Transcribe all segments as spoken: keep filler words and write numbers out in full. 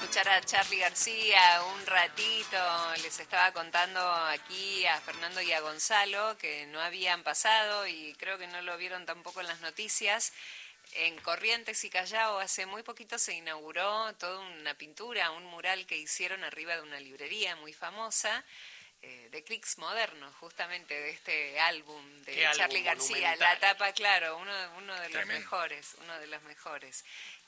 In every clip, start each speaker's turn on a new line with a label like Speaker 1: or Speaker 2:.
Speaker 1: escuchar a Charly García un ratito. Les estaba contando aquí a Fernando y a Gonzalo que no habían pasado y creo que no lo vieron tampoco en las noticias. En Corrientes y Callao hace muy poquito se inauguró toda una pintura, un mural que hicieron arriba de una librería muy famosa, eh, de clics modernos, justamente de este álbum de Charly García. La tapa, claro, uno, uno de los Tremendo. mejores, uno de los mejores.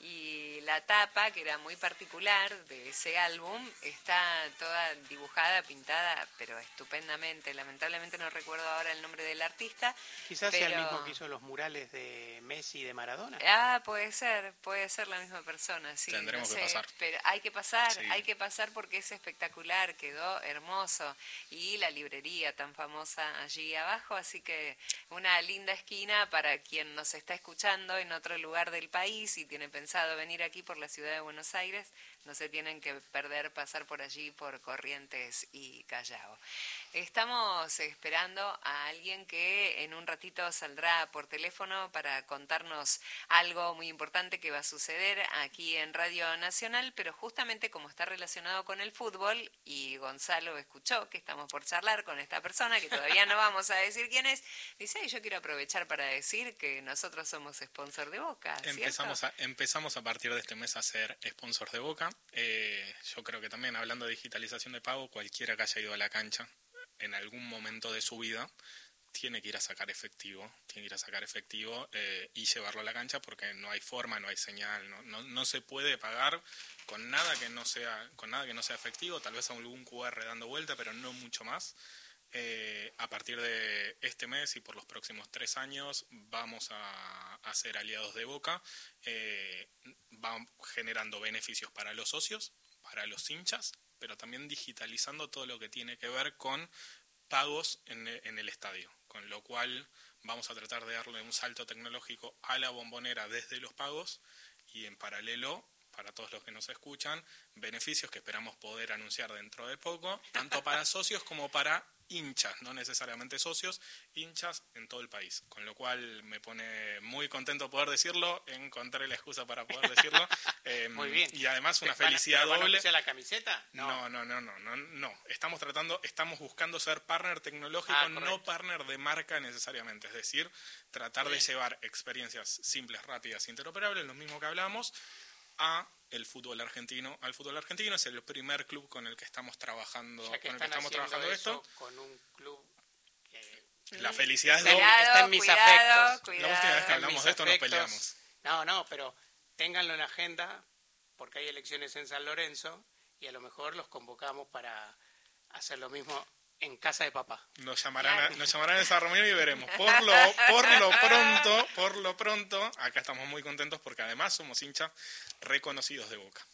Speaker 1: Y la tapa, que era muy particular de ese álbum, está toda dibujada, pintada, pero estupendamente. Lamentablemente no recuerdo ahora el nombre del artista.
Speaker 2: Quizás
Speaker 1: pero...
Speaker 2: sea el mismo que hizo los murales de Messi y de Maradona.
Speaker 1: Ah, puede ser, puede ser la misma persona, sí.
Speaker 3: Tendremos
Speaker 1: no sé,
Speaker 3: que pasar.
Speaker 1: Pero hay que pasar,
Speaker 3: sí.
Speaker 1: hay que pasar porque es espectacular, quedó hermoso. Y la librería tan famosa allí abajo, así que una linda esquina para quien nos está escuchando en otro lugar del país y tiene pensado venir aquí por la ciudad de Buenos Aires, no se tienen que perder pasar por allí por Corrientes y Callao. Estamos esperando a alguien que en un ratito saldrá por teléfono para contarnos algo muy importante que va a suceder aquí en Radio Nacional, pero justamente como está relacionado con el fútbol y Gonzalo escuchó que estamos por charlar con esta persona, que todavía no vamos a decir quién es, dice, hey, yo quiero aprovechar para decir que nosotros somos sponsor de Boca, ¿cierto?
Speaker 3: Empezamos a, empezamos a partir de este mes a ser sponsor de Boca. Eh, yo creo que también, hablando de digitalización de pago, cualquiera que haya ido a la cancha en algún momento de su vida tiene que ir a sacar efectivo, tiene que ir a sacar efectivo eh, y llevarlo a la cancha porque no hay forma, no hay señal, no, no, no se puede pagar con nada que no sea, con nada que no sea efectivo, tal vez algún cu erre dando vuelta, pero no mucho más. Eh, a partir de este mes y por los próximos tres años vamos a, a ser aliados de Boca, eh, va generando beneficios para los socios, para los hinchas, pero también digitalizando todo lo que tiene que ver con pagos en, en el estadio, con lo cual vamos a tratar de darle un salto tecnológico a la Bombonera desde los pagos y en paralelo, para todos los que nos escuchan, beneficios que esperamos poder anunciar dentro de poco, tanto para socios como para hinchas, no necesariamente socios, hinchas en todo el país, con lo cual me pone muy contento poder decirlo, encontré la excusa para poder decirlo. Eh,
Speaker 2: muy bien.
Speaker 3: Y además una
Speaker 2: ¿Van a,
Speaker 3: felicidad
Speaker 2: ¿van a
Speaker 3: doble.
Speaker 2: la camiseta?
Speaker 3: No. No, no, no, no, no, no. Estamos tratando, estamos buscando ser partner tecnológico,
Speaker 2: ah,
Speaker 3: no partner de marca necesariamente, es decir, tratar de llevar experiencias simples, rápidas, interoperables, lo mismo que hablamos, a el fútbol argentino. Al fútbol argentino es el primer club con el que estamos trabajando,
Speaker 2: ya que
Speaker 3: con el que estamos trabajando esto.
Speaker 2: Con un club que
Speaker 3: la felicidad es
Speaker 1: doble.
Speaker 2: Está en mis
Speaker 1: cuidado,
Speaker 2: afectos.
Speaker 1: Cuidado.
Speaker 3: La última vez que hablamos de esto
Speaker 2: afectos.
Speaker 3: nos peleamos.
Speaker 2: No, no, pero ténganlo en agenda porque hay elecciones en San Lorenzo y a lo mejor los convocamos para hacer lo mismo en casa de papá.
Speaker 3: Nos llamarán, a, nos llamarán a esa reunión y veremos. Por lo, por lo pronto, por lo pronto, acá estamos muy contentos porque además somos hinchas reconocidos de Boca.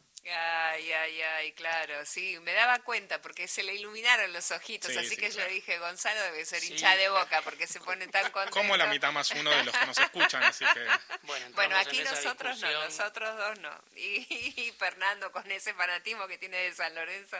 Speaker 1: Ay, ay, ay, claro, sí, me daba cuenta porque se le iluminaron los ojitos,
Speaker 3: Sí,
Speaker 1: así
Speaker 3: sí,
Speaker 1: que
Speaker 3: claro.
Speaker 1: yo dije, Gonzalo debe ser
Speaker 2: Sí,
Speaker 1: hincha de
Speaker 2: claro.
Speaker 1: Boca porque se pone tan contento.
Speaker 3: Como la mitad más uno de los que nos escuchan, así que...
Speaker 2: Bueno,
Speaker 1: Bueno,
Speaker 2: entramos
Speaker 1: aquí
Speaker 2: en esa
Speaker 1: nosotros no,
Speaker 2: discusión.
Speaker 1: nosotros dos no. Y, y Fernando con ese fanatismo que tiene de San Lorenzo.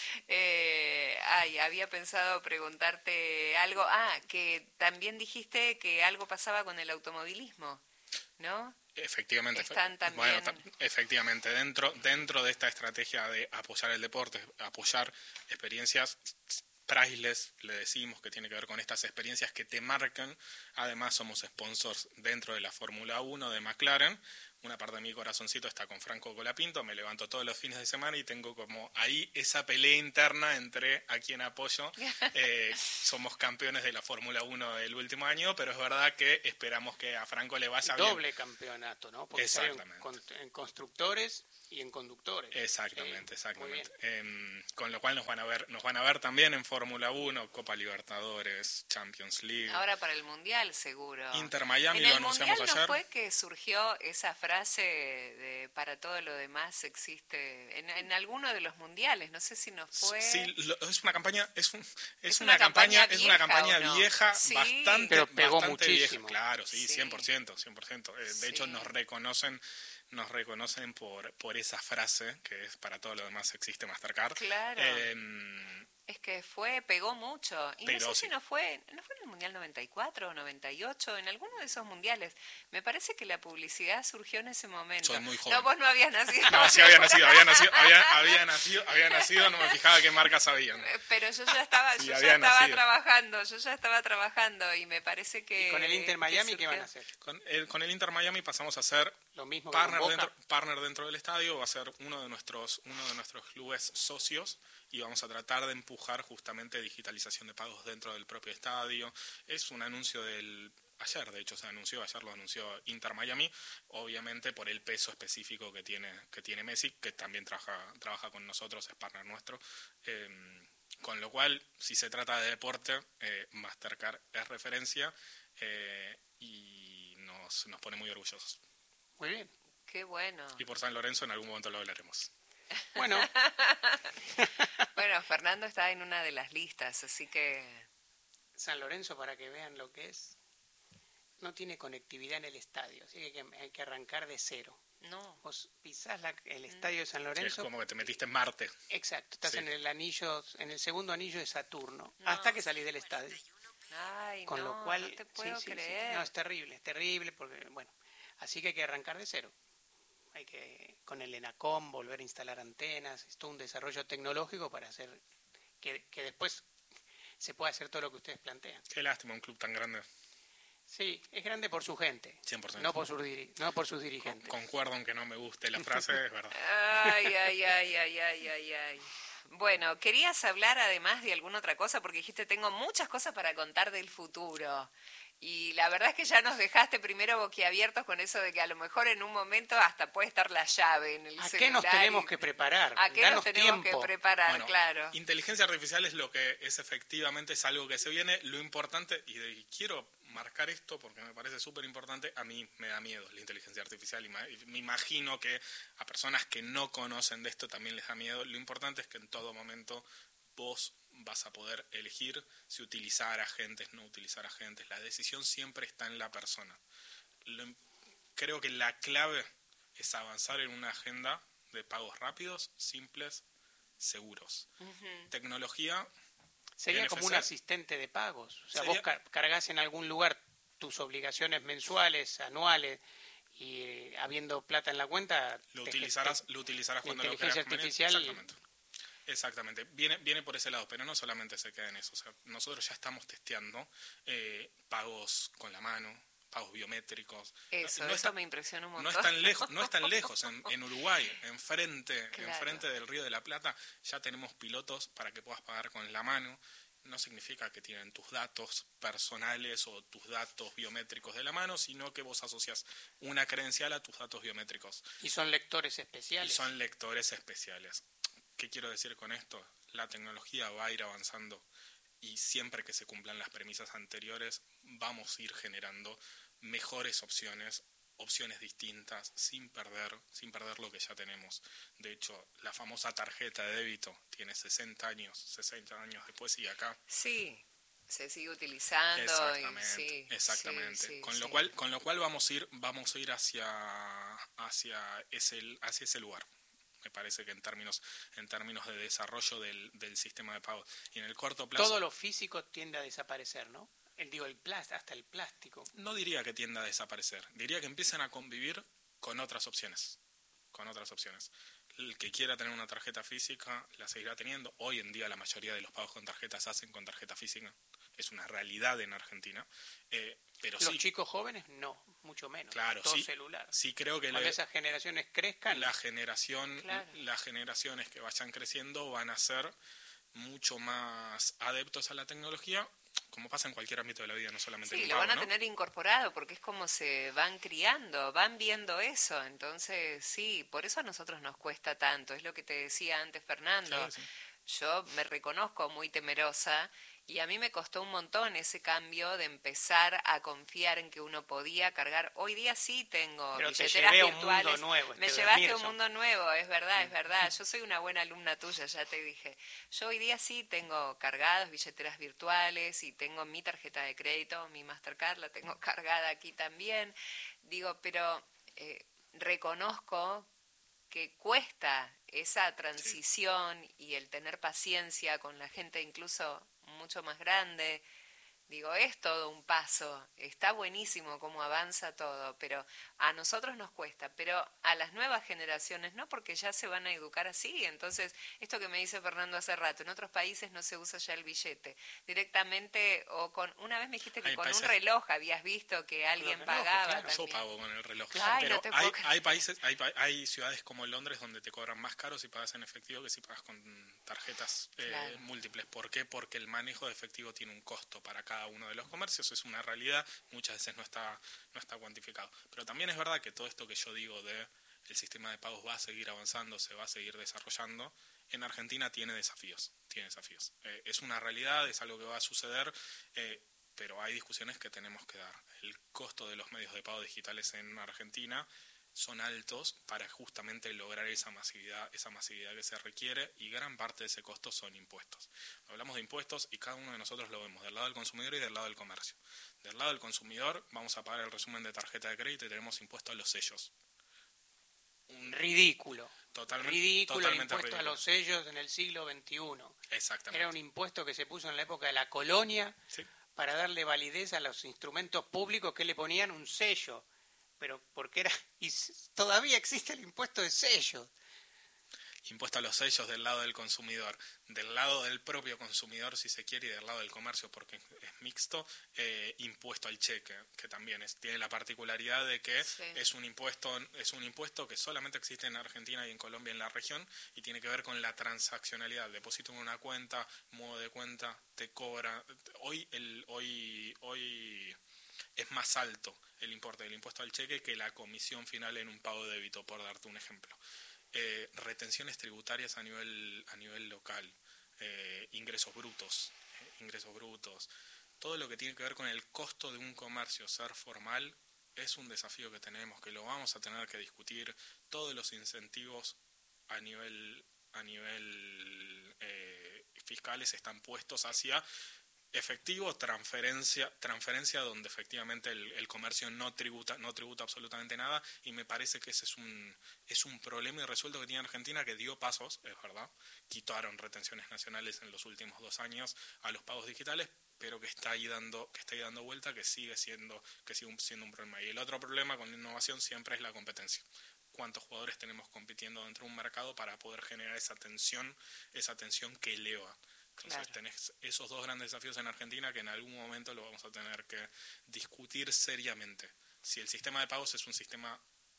Speaker 1: Eh, ay, había pensado preguntarte algo. Ah, que también dijiste que algo pasaba con el automovilismo, ¿no?
Speaker 3: Efectivamente,
Speaker 1: Están también...
Speaker 3: bueno, ta- efectivamente, dentro, dentro de esta estrategia de apoyar el deporte, apoyar experiencias priceless, le decimos que tiene que ver con estas experiencias que te marcan. Además somos sponsors dentro de la Fórmula uno de McLaren. Una parte de mi corazoncito está con Franco Colapinto, me levanto todos los fines de semana y tengo como ahí esa pelea interna entre a quien apoyo. Eh, somos campeones de la Fórmula uno del último año, pero es verdad que esperamos que a Franco le vaya bien.
Speaker 2: Doble campeonato, ¿no? Porque
Speaker 3: Exactamente.
Speaker 2: En, con, en constructores y en conductores.
Speaker 3: Exactamente,
Speaker 2: Sí,
Speaker 3: exactamente. Eh, con lo cual nos van a ver, nos van a ver también en Fórmula uno, Copa Libertadores, Champions League.
Speaker 1: Ahora para el Mundial seguro.
Speaker 3: Inter Miami
Speaker 1: en
Speaker 3: lo
Speaker 1: el
Speaker 3: anunciamos
Speaker 1: Mundial no
Speaker 3: ayer.
Speaker 1: fue que surgió esa frase de para todo lo demás existe en, en alguno de los mundiales, no sé si nos fue.
Speaker 3: Sí, lo, es una campaña, es, un, es,
Speaker 1: ¿Es
Speaker 3: una,
Speaker 1: una
Speaker 3: campaña,
Speaker 1: campaña
Speaker 3: es una
Speaker 1: vieja
Speaker 3: campaña
Speaker 1: o no?
Speaker 3: vieja,
Speaker 1: Sí.
Speaker 3: bastante,
Speaker 2: Pero pegó
Speaker 3: bastante
Speaker 2: muchísimo.
Speaker 3: vieja. Claro, sí,
Speaker 1: Sí.
Speaker 3: cien por ciento, cien por ciento. Eh, de
Speaker 1: Sí.
Speaker 3: hecho nos reconocen, nos reconocen por por esa frase que es para todo lo demás existe Mastercard.
Speaker 1: Claro.
Speaker 3: Eh,
Speaker 1: Es que fue, pegó mucho. Y
Speaker 3: Pero
Speaker 1: no sé
Speaker 3: sí.
Speaker 1: si no fue, no fue en el Mundial noventa y cuatro o noventa y ocho, en alguno de esos mundiales. Me parece que la publicidad surgió en ese momento.
Speaker 3: Soy muy joven.
Speaker 1: No, vos no habías nacido.
Speaker 3: No, sí había nacido, había nacido, había, había nacido, había nacido, no me fijaba qué marcas habían.
Speaker 1: Pero yo ya estaba,
Speaker 3: Sí,
Speaker 1: yo
Speaker 3: había
Speaker 1: ya estaba
Speaker 3: nacido.
Speaker 1: trabajando, yo ya estaba trabajando y me parece que...
Speaker 2: ¿Y con el Inter Miami
Speaker 1: que
Speaker 2: qué van a
Speaker 1: surgió.
Speaker 2: hacer?
Speaker 3: Con el, con el Inter Miami pasamos a ser
Speaker 2: Lo mismo que
Speaker 3: partner
Speaker 2: con Boca.
Speaker 3: dentro, partner dentro del estadio, va a ser uno de nuestros uno de nuestros clubes socios y vamos a tratar de empujar justamente digitalización de pagos dentro del propio estadio. Es un anuncio del ayer, de hecho se anunció, ayer lo anunció Inter Miami, obviamente por el peso específico que tiene que tiene Messi, que también trabaja trabaja con nosotros, es partner nuestro. Eh, con lo cual, si se trata de deporte, eh, Mastercard es referencia eh, y nos, nos pone muy orgullosos.
Speaker 2: Muy bien.
Speaker 1: Qué bueno.
Speaker 3: Y por San Lorenzo en algún momento lo hablaremos.
Speaker 2: Bueno,
Speaker 1: Bueno, Fernando está en una de las listas, así que...
Speaker 2: San Lorenzo, para que vean lo que es, no tiene conectividad en el estadio, así que hay que, hay que arrancar de cero.
Speaker 1: No.
Speaker 2: Vos pisás la- el estadio de San
Speaker 3: Sí,
Speaker 2: Lorenzo,
Speaker 3: es como que te metiste en Marte.
Speaker 2: exacto, estás
Speaker 3: Sí.
Speaker 2: en el anillo, en el segundo anillo de Saturno,
Speaker 1: No.
Speaker 2: hasta que salís del estadio.
Speaker 1: Ay,
Speaker 2: Con
Speaker 1: no,
Speaker 2: lo cual,
Speaker 1: no te
Speaker 2: sí,
Speaker 1: puedo
Speaker 2: sí, sí.
Speaker 1: creer.
Speaker 2: No, es terrible, es terrible, porque, bueno, así que hay que arrancar de cero. Hay que, con el ENACOM, volver a instalar antenas, es todo un desarrollo tecnológico para hacer que, que después se pueda hacer todo lo que ustedes plantean.
Speaker 3: Qué lástima, un club tan grande.
Speaker 2: Sí, es grande por su gente,
Speaker 3: cien por ciento.
Speaker 2: no por sus, diri- no por sus dirigentes.
Speaker 3: Concuerdo aunque no me guste la frase, es verdad.
Speaker 1: Ay, ay, ay, ay, ay, ay, ay. Bueno, ¿querías hablar además de alguna otra cosa? Porque dijiste, tengo muchas cosas para contar del futuro. Y la verdad es que ya nos dejaste primero boquiabiertos con eso de que a lo mejor en un momento hasta puede estar la llave en el
Speaker 2: ¿A qué
Speaker 1: celular.
Speaker 2: nos tenemos
Speaker 1: y-
Speaker 2: que preparar?
Speaker 1: ¿A qué
Speaker 2: Danos
Speaker 1: nos tenemos
Speaker 2: tiempo.
Speaker 1: que preparar?
Speaker 3: Bueno,
Speaker 1: Claro.
Speaker 3: inteligencia artificial es lo que es efectivamente, es algo que se viene. Lo importante, y, de- y quiero marcar esto porque me parece súper importante, a mí me da miedo la inteligencia artificial y ma- y me imagino que a personas que no conocen de esto también les da miedo. Lo importante es que en todo momento vos vas a poder elegir si utilizar agentes, no utilizar agentes. La decisión siempre está en la persona. Lo- creo que la clave es avanzar en una agenda de pagos rápidos, simples, seguros. Tecnología,
Speaker 2: Sería
Speaker 3: N F C.
Speaker 2: como un asistente de pagos. O sea,
Speaker 3: Sería-
Speaker 2: vos car- cargas en algún lugar tus obligaciones mensuales, anuales, y eh, habiendo plata en la cuenta...
Speaker 3: lo
Speaker 2: te-
Speaker 3: utilizarás,
Speaker 2: te-
Speaker 3: lo utilizarás
Speaker 2: la
Speaker 3: cuando lo
Speaker 2: inteligencia
Speaker 3: creas conveniente.
Speaker 2: artificial-
Speaker 3: Exactamente. Exactamente. Viene, viene por ese lado, pero no solamente se queda en eso. O sea, nosotros ya estamos testeando eh, pagos con la mano, pagos biométricos.
Speaker 1: Eso,
Speaker 3: No
Speaker 1: eso
Speaker 3: está-
Speaker 1: me impresiona un
Speaker 3: No
Speaker 1: montón.
Speaker 3: es tan lejos, no es tan lejos. En, en Uruguay, enfrente,
Speaker 1: Claro.
Speaker 3: enfrente del Río de la Plata, ya tenemos pilotos para que puedas pagar con la mano. No significa que tienen tus datos personales o tus datos biométricos de la mano, sino que vos asocias una credencial a tus datos biométricos.
Speaker 2: Y son lectores
Speaker 3: Y
Speaker 2: especiales.
Speaker 3: son lectores especiales. ¿Qué quiero decir con esto? La tecnología va a ir avanzando y siempre que se cumplan las premisas anteriores vamos a ir generando mejores opciones, opciones distintas, sin perder, sin perder lo que ya tenemos. De hecho, la famosa tarjeta de débito tiene sesenta años, sesenta años después y acá.
Speaker 1: Sí, se sigue utilizando.
Speaker 3: Exactamente,
Speaker 1: y sí,
Speaker 3: exactamente.
Speaker 1: sí, sí,
Speaker 3: con
Speaker 1: sí.
Speaker 3: lo cual, con lo cual vamos a ir, vamos a ir hacia, hacia ese, hacia ese lugar. Me parece que en términos, en términos de desarrollo del, del sistema de pago. Y en el corto plazo.
Speaker 2: Todo lo físico tiende a desaparecer, ¿no? El, digo, el plas- hasta el plástico.
Speaker 3: No diría que tienda a desaparecer. Diría que empiezan a convivir con otras opciones. Con otras opciones. El que quiera tener una tarjeta física la seguirá teniendo. Hoy en día la mayoría de los pagos con tarjetas se hacen con tarjeta física. Es una realidad en Argentina. Eh, pero
Speaker 2: Los
Speaker 3: sí,
Speaker 2: chicos jóvenes, no, mucho menos.
Speaker 3: claro,
Speaker 2: todo
Speaker 3: sí,
Speaker 2: celular.
Speaker 3: sí creo que
Speaker 2: Cuando
Speaker 3: la-
Speaker 2: esas generaciones crezcan,
Speaker 3: la generación,
Speaker 1: Claro.
Speaker 3: las generaciones que vayan creciendo van a ser mucho más adeptos a la tecnología, como pasa en cualquier ámbito de la vida, no solamente en
Speaker 1: Sí,
Speaker 3: un
Speaker 1: lo
Speaker 3: pago,
Speaker 1: van a
Speaker 3: ¿no?
Speaker 1: tener incorporado porque es como se van criando, van viendo eso. Entonces, sí, por eso a nosotros nos cuesta tanto. Es lo que te decía antes, Fernando.
Speaker 3: Sí, sí.
Speaker 1: Yo me reconozco muy temerosa y a mí me costó un montón ese cambio de empezar a confiar en que uno podía cargar. Hoy día sí tengo
Speaker 2: Pero te
Speaker 1: billeteras
Speaker 2: llevé a un
Speaker 1: virtuales.
Speaker 2: mundo nuevo,
Speaker 1: Me
Speaker 2: este
Speaker 1: llevaste a un
Speaker 2: Mirson.
Speaker 1: mundo nuevo, es verdad, es verdad. Yo soy una buena alumna tuya, ya te dije. Yo hoy día sí tengo cargadas billeteras virtuales y tengo mi tarjeta de crédito, mi Mastercard, la tengo cargada aquí también. Digo, pero eh, reconozco que cuesta esa transición sí. y el tener paciencia con la gente incluso mucho más grande, digo, es todo un paso, está buenísimo cómo avanza todo, pero a nosotros nos cuesta, pero a las nuevas generaciones no, porque ya se van a educar así. Entonces, esto que me dice Fernando hace rato, en otros países no se usa ya el billete, directamente, o con, una vez me dijiste que hay con países, un reloj habías visto que alguien relojes, pagaba
Speaker 3: claro.
Speaker 1: también.
Speaker 3: Yo pago con el reloj,
Speaker 1: Ay,
Speaker 3: pero
Speaker 1: no
Speaker 3: hay, hay países, hay, hay ciudades como Londres donde te cobran más caro si pagas en efectivo que si pagas con tarjetas eh, claro. múltiples. ¿Por qué? Porque el manejo de efectivo tiene un costo para cada uno de los comercios. Eso es una realidad, muchas veces no está, no está cuantificado. Pero también es verdad que todo esto que yo digo de el sistema de pagos va a seguir avanzando, se va a seguir desarrollando, en Argentina tiene desafíos, tiene desafíos. Eh, es una realidad, es algo que va a suceder, eh, pero hay discusiones que tenemos que dar. El costo de los medios de pago digitales en Argentina son altos para justamente lograr esa masividad, esa masividad que se requiere, y gran parte de ese costo son impuestos. Hablamos de impuestos y cada uno de nosotros lo vemos del lado del consumidor y del lado del comercio. Del lado del consumidor vamos a pagar el resumen de tarjeta de crédito y tenemos impuesto a los sellos.
Speaker 2: Un ridículo.
Speaker 3: Totalmente,
Speaker 2: ridículo
Speaker 3: totalmente
Speaker 2: el impuesto
Speaker 3: ridículo.
Speaker 2: a los sellos en el siglo veintiuno.
Speaker 3: Exactamente.
Speaker 2: Era un impuesto que se puso en la época de la colonia sí. para darle validez a los instrumentos públicos que le ponían un sello. Pero porque era, y todavía existe el impuesto de sellos.
Speaker 3: Impuesto a los sellos del lado del consumidor, del lado del propio consumidor si se quiere y del lado del comercio porque es mixto, eh, impuesto al cheque, que también es, tiene la particularidad de que sí. es un impuesto es un impuesto que solamente existe en Argentina y en Colombia en la región y tiene que ver con la transaccionalidad, deposito en una cuenta, modo de cuenta, te cobra, hoy el hoy hoy es más alto el importe del impuesto al cheque que la comisión final en un pago de débito, por darte un ejemplo. Eh, retenciones tributarias a nivel a nivel local, eh, ingresos brutos, eh, ingresos brutos, todo lo que tiene que ver con el costo de un comercio ser formal es un desafío que tenemos, que lo vamos a tener que discutir. Todos los incentivos a nivel a nivel eh, fiscales están puestos hacia efectivo, transferencia, transferencia donde efectivamente el, el comercio no tributa, no tributa absolutamente nada, y me parece que ese es un es un problema irresuelto que tiene Argentina, que dio pasos, es verdad, quitaron retenciones nacionales en los últimos dos años a los pagos digitales, pero que está ahí dando, que está ahí dando vuelta, que sigue siendo, que sigue siendo un problema. Y el otro problema con la innovación siempre es la competencia. ¿Cuántos jugadores tenemos compitiendo dentro de un mercado para poder generar esa tensión, esa tensión que eleva? Entonces claro. tenés esos dos grandes desafíos en Argentina que en algún momento lo vamos a tener que discutir seriamente. Si el sistema de pagos es un sistema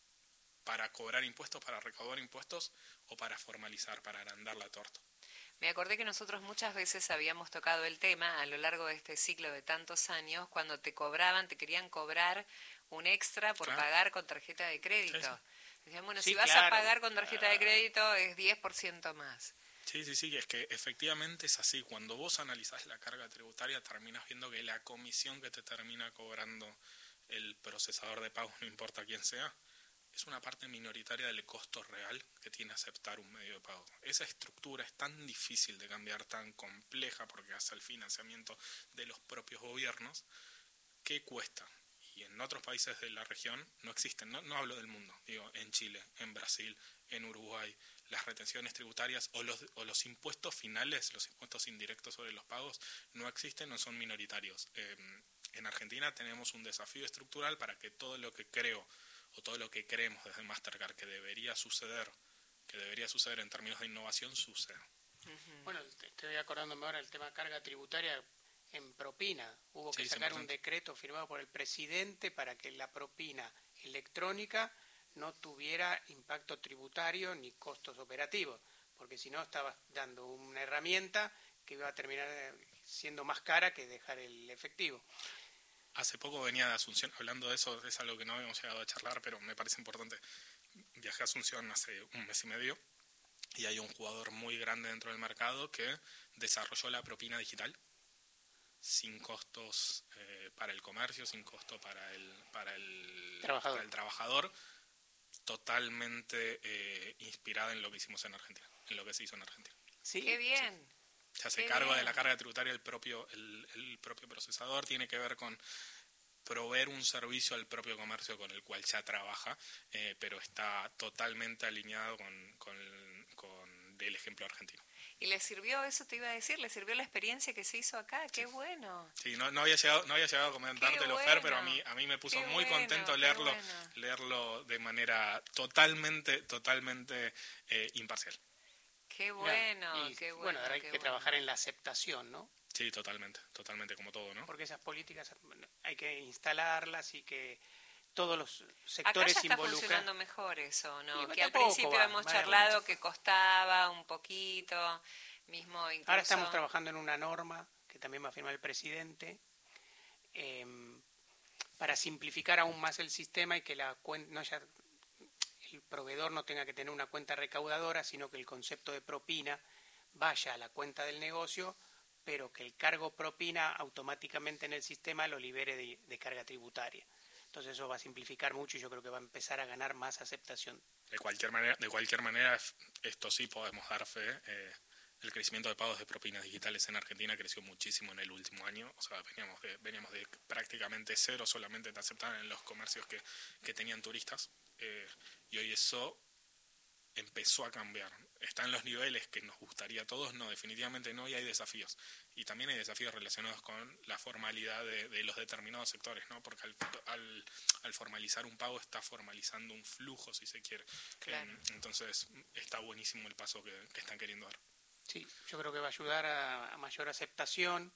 Speaker 3: para cobrar impuestos, para recaudar impuestos, o para formalizar, para agrandar la torta.
Speaker 1: Me acordé que nosotros muchas veces habíamos tocado el tema a lo largo de este ciclo de tantos años, cuando te cobraban, te querían cobrar un extra por claro. pagar con tarjeta de crédito. Sí, sí. Decían, bueno, sí, si vas claro. a pagar con tarjeta de crédito es diez por ciento más.
Speaker 3: Sí, sí, sí, es que efectivamente es así. Cuando vos analizás la carga tributaria, terminas viendo que la comisión que te termina cobrando el procesador de pagos, no importa quién sea, es una parte minoritaria del costo real que tiene aceptar un medio de pago. Esa estructura es tan difícil de cambiar, tan compleja, porque hace el financiamiento de los propios gobiernos, que cuesta. Y en otros países de la región no existen, no, no hablo del mundo, digo, en Chile, en Brasil, en Uruguay, las retenciones tributarias o los, o los impuestos finales, los impuestos indirectos sobre los pagos, no existen, no son minoritarios. Eh, en Argentina tenemos un desafío estructural para que todo lo que creo o todo lo que creemos desde Mastercard que debería suceder, que debería suceder en términos de innovación, suceda.
Speaker 2: Uh-huh. Bueno, estoy acordándome ahora del tema carga tributaria en propina. Hubo que sí, sacar un decreto firmado por el presidente para que la propina electrónica no tuviera impacto tributario ni costos operativos, porque si no estabas dando una herramienta que iba a terminar siendo más cara que dejar el efectivo.
Speaker 3: Hace poco venía de Asunción, hablando de eso, es algo que no habíamos llegado a charlar, pero me parece importante. Viajé a Asunción hace un mes y medio y hay un jugador muy grande dentro del mercado que desarrolló la propina digital sin costos eh, para el comercio, sin costo para el, para el,
Speaker 2: trabajador.
Speaker 3: Para el trabajador, totalmente eh, inspirada en lo que hicimos en Argentina, en lo que se hizo en Argentina.
Speaker 1: Sí, qué bien.
Speaker 3: Sí. Se hace cargo de la carga tributaria el propio, el, el propio procesador, tiene que ver con proveer un servicio al propio comercio con el cual ya trabaja, eh, pero está totalmente alineado con, con, con del ejemplo argentino.
Speaker 1: ¿Y le sirvió, eso te iba a decir, le sirvió la experiencia que se hizo acá? ¡Qué
Speaker 3: sí.
Speaker 1: bueno!
Speaker 3: Sí, no, no, había llegado, no había llegado a comentártelo,
Speaker 1: bueno,
Speaker 3: Fer, pero a mí, a mí me puso
Speaker 1: qué
Speaker 3: muy
Speaker 1: bueno,
Speaker 3: contento leerlo,
Speaker 1: bueno.
Speaker 3: leerlo de manera totalmente, totalmente eh, imparcial.
Speaker 1: ¡Qué bueno!
Speaker 2: Y,
Speaker 1: qué bueno
Speaker 2: bueno, ahora hay
Speaker 1: qué
Speaker 2: que
Speaker 1: bueno.
Speaker 2: trabajar en la aceptación, ¿no?
Speaker 3: Sí, totalmente, totalmente, como todo, ¿no?
Speaker 2: Porque esas políticas hay que instalarlas y que todos los
Speaker 1: Acá
Speaker 2: sectores
Speaker 1: ya está
Speaker 2: involucran.
Speaker 1: funcionando mejor eso, ¿no?
Speaker 2: Y
Speaker 1: Que al
Speaker 2: tampoco
Speaker 1: principio
Speaker 2: va,
Speaker 1: hemos
Speaker 2: va
Speaker 1: charlado que costaba un poquito, mismo incluso...
Speaker 2: Ahora estamos trabajando en una norma que también va a firmar el presidente eh, para simplificar aún más el sistema y que la cuen- no haya, el proveedor no tenga que tener una cuenta recaudadora, sino que el concepto de propina vaya a la cuenta del negocio, pero que el cargo propina automáticamente en el sistema lo libere de, de carga tributaria. Entonces eso va a simplificar mucho y yo creo que va a empezar a ganar más aceptación.
Speaker 3: De cualquier manera, de cualquier manera esto sí podemos dar fe. Eh, el crecimiento de pagos de propinas digitales en Argentina creció muchísimo en el último año. O sea, veníamos de, veníamos de prácticamente cero, solamente te aceptaban en los comercios que, que tenían turistas. Eh, y hoy eso empezó a cambiar. Está en los niveles que nos gustaría a todos, no, definitivamente no, y hay desafíos. Y también hay desafíos relacionados con la formalidad de, de los determinados sectores, ¿no? Porque al, al, al formalizar un pago está formalizando un flujo, si se quiere.
Speaker 1: Claro.
Speaker 3: Eh, entonces está buenísimo el paso que, que están queriendo dar.
Speaker 2: Sí, yo creo que va a ayudar a, a mayor aceptación.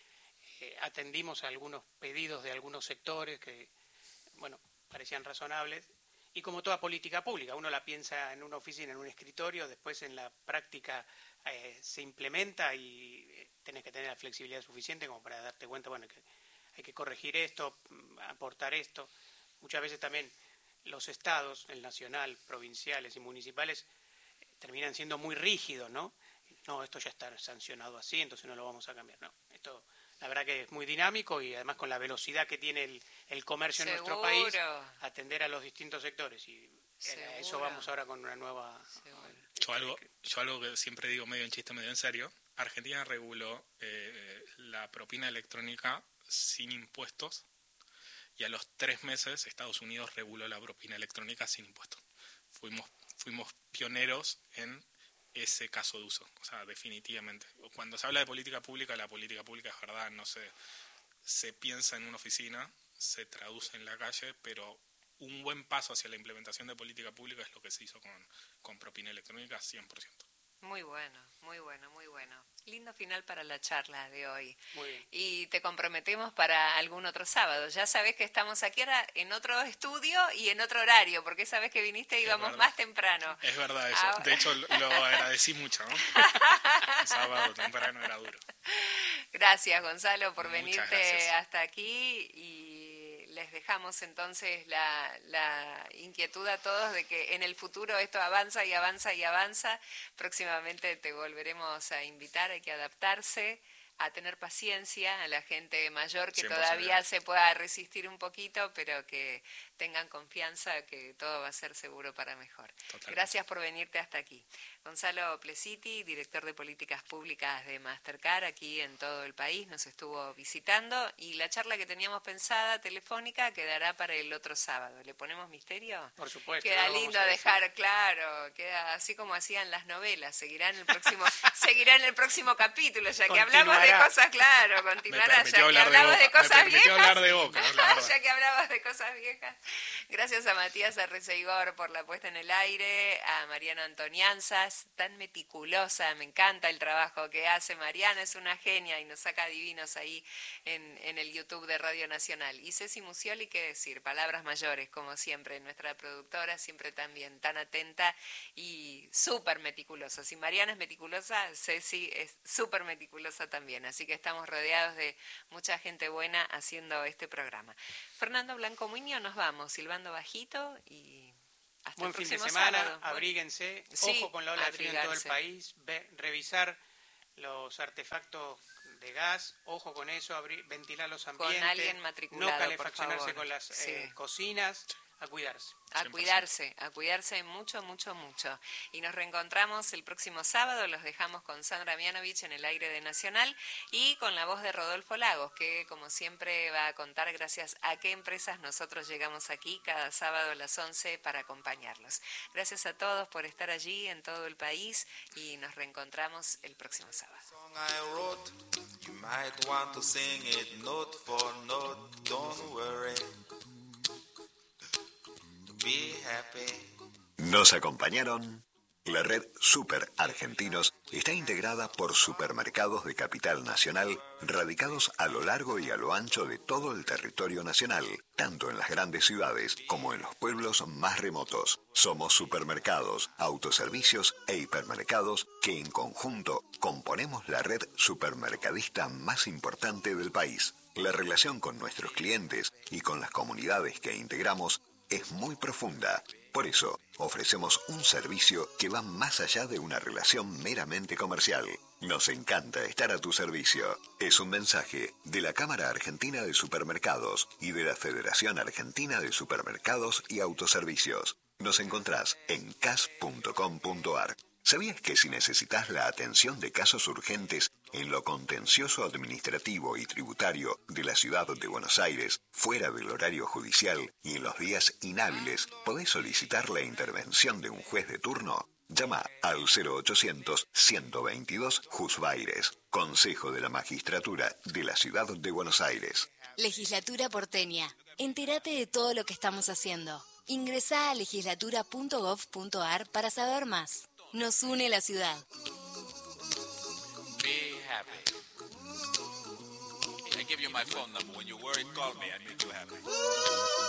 Speaker 2: Eh, atendimos a algunos pedidos de algunos sectores que, bueno, parecían razonables. Y como toda política pública, uno la piensa en una oficina, en un escritorio, después en la práctica eh, se implementa y eh, tenés que tener la flexibilidad suficiente como para darte cuenta, bueno, que hay que corregir esto, aportar esto. Muchas veces también los estados, el nacional, provinciales y municipales, eh, terminan siendo muy rígidos, ¿no? No, esto ya está sancionado así, entonces no lo vamos a cambiar. No, esto la verdad que es muy dinámico y además con la velocidad que tiene el, el comercio en nuestro país, atender a los distintos sectores. Y a eso vamos ahora con una nueva...
Speaker 3: Yo algo, yo algo que siempre digo medio en chiste, medio en serio, Argentina reguló eh, la propina electrónica sin impuestos y a los tres meses Estados Unidos reguló la propina electrónica sin impuestos. Fuimos, fuimos pioneros en ese caso de uso, o sea, definitivamente. Cuando se habla de política pública, la política pública es verdad, no se, se piensa en una oficina, se traduce en la calle, pero un buen paso hacia la implementación de política pública es lo que se hizo con, con propina electrónica, cien por ciento.
Speaker 1: Muy bueno, muy bueno, muy bueno. Lindo final para la charla de hoy.
Speaker 2: Muy bien.
Speaker 1: Y te comprometemos para algún otro sábado. Ya sabes que estamos aquí ahora en otro estudio y en otro horario, porque esa vez que viniste íbamos más temprano.
Speaker 3: Es verdad eso.
Speaker 1: Ahora...
Speaker 3: De hecho, lo agradecí mucho, ¿no? El sábado temprano era duro.
Speaker 1: Gracias, Gonzalo, por
Speaker 3: Muchas
Speaker 1: venirte
Speaker 3: gracias.
Speaker 1: hasta aquí y les dejamos entonces la, la inquietud a todos de que en el futuro esto avanza y avanza y avanza. Próximamente te volveremos a invitar, hay que adaptarse, a tener paciencia a la gente mayor que todavía se pueda resistir un poquito, pero que tengan confianza que todo va a ser seguro para mejor. Totalmente. Gracias por venirte hasta aquí. Gonzalo Plesiti, director de Políticas Públicas de Mastercard, aquí en todo el país, nos estuvo visitando y la charla que teníamos pensada telefónica quedará para el otro sábado. ¿Le ponemos misterio?
Speaker 2: Por supuesto.
Speaker 1: Queda lindo dejar claro, queda así como hacían las novelas, seguirá en el próximo, seguirá en el próximo capítulo, ya que hablamos de cosas, claro, continuará, ya que hablamos de, de cosas viejas,
Speaker 3: hablar de Boca, ¿no?
Speaker 1: Ya que hablamos de cosas viejas. Gracias a Matías Arreceigor por la puesta en el aire, a Mariana Antonianzas, tan meticulosa, me encanta el trabajo que hace Mariana, es una genia y nos saca divinos ahí en, en el YouTube de Radio Nacional. Y Ceci Musioli, qué decir, palabras mayores, como siempre, nuestra productora, siempre también tan atenta y súper meticulosa. Si Mariana es meticulosa, Ceci es súper meticulosa también, así que estamos rodeados de mucha gente buena haciendo este programa. Fernando Blanco Muñoz, nos vamos, silbando bajito y hasta
Speaker 2: buen
Speaker 1: el
Speaker 2: fin de
Speaker 1: próximo
Speaker 2: semana,
Speaker 1: sábado.
Speaker 2: Abríguense,
Speaker 1: Sí,
Speaker 2: ojo con la ola de frío en todo el
Speaker 1: abrigarse.
Speaker 2: país, ve, revisar los artefactos de gas, ojo con eso, abrir, ventilar los ambientes,
Speaker 1: Con alguien matriculado,
Speaker 2: no calefaccionarse
Speaker 1: por favor.
Speaker 2: con las
Speaker 1: Sí.
Speaker 2: eh, cocinas, a cuidarse.
Speaker 1: A cuidarse, a cuidarse mucho, mucho, mucho. Y nos reencontramos el próximo sábado, los dejamos con Sandra Mianovich en el aire de Nacional y con la voz de Rodolfo Lagos, que como siempre va a contar gracias a qué empresas nosotros llegamos aquí cada sábado a las once para acompañarlos. Gracias a todos por estar allí en todo el país y nos reencontramos el próximo sábado.
Speaker 4: Nos acompañaron. La red Super Argentinos está integrada por supermercados de capital nacional radicados a lo largo y a lo ancho de todo el territorio nacional, tanto en las grandes ciudades como en los pueblos más remotos. Somos supermercados, autoservicios e hipermercados que en conjunto componemos la red supermercadista más importante del país. La relación con nuestros clientes y con las comunidades que integramos es muy profunda. Por eso, ofrecemos un servicio que va más allá de una relación meramente comercial. Nos encanta estar a tu servicio. Es un mensaje de la Cámara Argentina de Supermercados y de la Federación Argentina de Supermercados y Autoservicios. Nos encontrás en c a s punto com punto a r. ¿Sabías que si necesitas la atención de casos urgentes en lo contencioso administrativo y tributario de la ciudad de Buenos Aires, fuera del horario judicial y en los días inhábiles, podés solicitar la intervención de un juez de turno? Llama al cero ochocientos, ciento veintidós, Juzbaires, Consejo de la Magistratura de la Ciudad de Buenos Aires.
Speaker 5: Legislatura porteña. Entérate de todo lo que estamos haciendo. Ingresá a legislatura punto gov punto a r para saber más. Nos une la ciudad.
Speaker 6: Be happy. I give you my phone number. When you're worried, call me. I make you happy.